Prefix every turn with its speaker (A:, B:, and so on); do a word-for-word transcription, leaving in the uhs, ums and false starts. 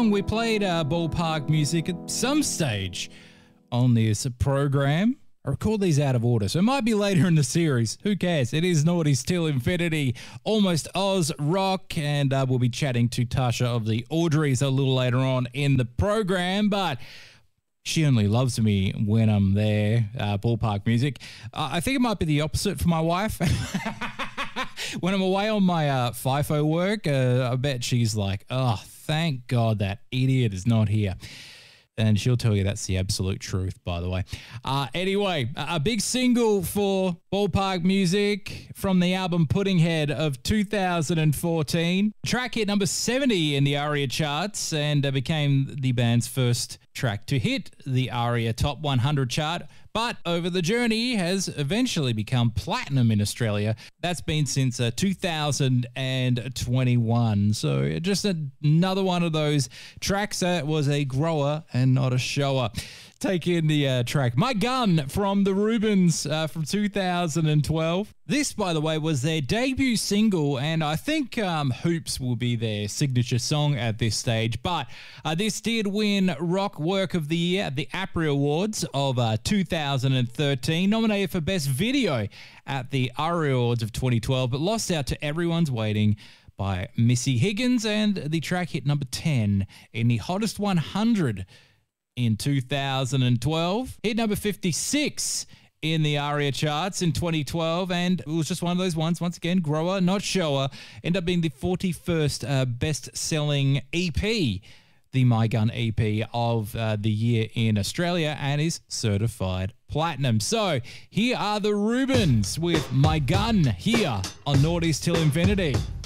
A: We played uh, ballpark music at some stage on this program. I record these out of order, so it might be later in the series. Who cares? It is Naughty's Till Infinity, Almost Oz Rock, and uh, we'll be chatting to Tasha of the Audreys a little later on in the program, but she only loves me when I'm there, uh, ballpark music. Uh, I think it might be the opposite for my wife. When I'm away on my uh, FIFO work, uh, I bet she's like, oh, thank God that idiot is not here. And she'll tell you that's the absolute truth, by the way. Uh, anyway, a big single for ballpark music from the album Puddinghead of two thousand fourteen. Track hit number seventy in the ARIA charts and uh, became the band's first track to hit the ARIA Top one hundred chart, but over the journey has eventually become platinum in Australia. That's been since uh, two thousand twenty-one. So just another one of those tracks that was a grower and not a shower. Take in the uh, track My Gun from the Rubens uh, from two thousand twelve. This, by the way, was their debut single, and I think um, Hoops will be their signature song at this stage. But uh, this did win Rock Work of the Year at the APRI Awards of uh, two thousand thirteen, nominated for Best Video at the ARIA Awards of twenty twelve, but lost out to Everyone's Waiting by Missy Higgins, and the track hit number ten in the Hottest one hundred in two thousand twelve. Hit number fifty-six in the ARIA charts in twenty twelve, and it was just one of those ones, once again, grower, not shower. Ended up being the forty-first uh, best-selling E P, the My Gun E P of uh, the year in Australia, and is certified platinum. So here are the Rubens with My Gun here on Naughty's Till Infinity.